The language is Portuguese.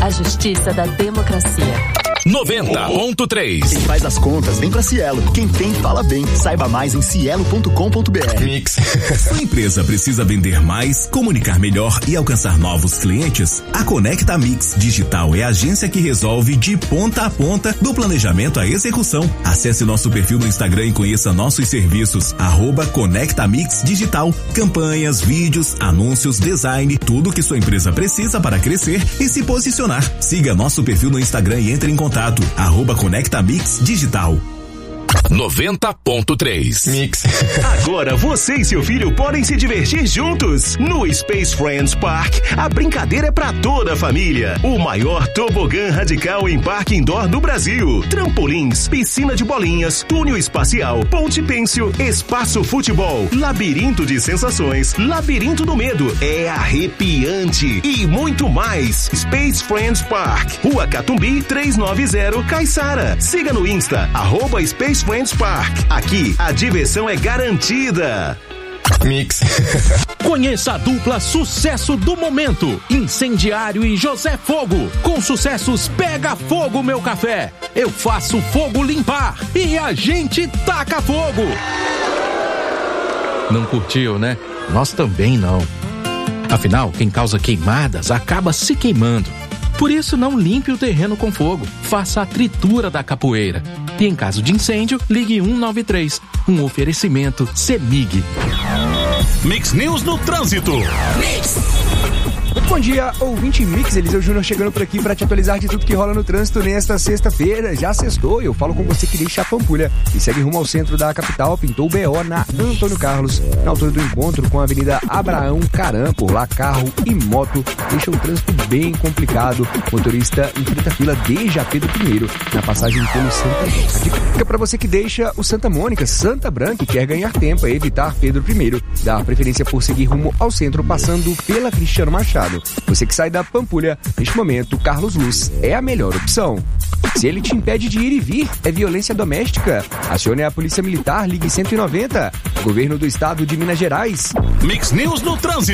a justiça da democracia. 90.3. Quem faz as contas vem pra Cielo. Quem tem, fala bem. Saiba mais em cielo.com.br. Mix. Sua empresa precisa vender mais, comunicar melhor e alcançar novos clientes? A Conecta Mix Digital é a agência que resolve de ponta a ponta, do planejamento à execução. Acesse nosso perfil no Instagram e conheça nossos serviços. @Conecta Mix Digital. Campanhas, vídeos, anúncios, design, tudo que sua empresa precisa para crescer e se posicionar. Siga nosso perfil no Instagram e entre em contato. @Conecta Mix Digital. 90.3 Mix. Agora você e seu filho podem se divertir juntos. No Space Friends Park, a brincadeira é pra toda a família. O maior tobogã radical em parque indoor do Brasil. Trampolins, piscina de bolinhas, túnel espacial, ponte pêncil, espaço futebol, labirinto de sensações, labirinto do medo. É arrepiante. E muito mais. Space Friends Park, Rua Catumbi 390, Caiçara. Siga no Insta, @Space Friends Park. Aqui, a diversão é garantida. Mix. Conheça a dupla sucesso do momento, Incendiário e José Fogo. Com sucessos Pega Fogo Meu Café, Eu Faço Fogo Limpar e A Gente Taca Fogo. Não curtiu, né? Nós também não. Afinal, quem causa queimadas acaba se queimando. Por isso, não limpe o terreno com fogo. Faça a tritura da capoeira. E em caso de incêndio, ligue 193. Um oferecimento CEMIG. Mix News no Trânsito. Mix. Muito bom dia, ouvinte Mix, Eliseu Júnior chegando por aqui para te atualizar de tudo que rola no trânsito nesta sexta-feira. Já sextou, eu falo com você que deixa a Pampulha e segue rumo ao centro da capital. Pintou o BO na Antônio Carlos, na altura do encontro com a Avenida Abraão Caram. Por lá, carro e moto deixam o trânsito bem complicado. Motorista enfrenta fila desde a Pedro I, na passagem pelo Santa Mônica. A dica para você que deixa o Santa Mônica, Santa Branca, e quer ganhar tempo é evitar Pedro I. Dá preferência por seguir rumo ao centro, passando pela Cristiano Machado. Você que sai da Pampulha, neste momento, Carlos Luz é a melhor opção. Se ele te impede de ir e vir, é violência doméstica. Acione a Polícia Militar, ligue 190. Governo do Estado de Minas Gerais. Mix News no Trânsito.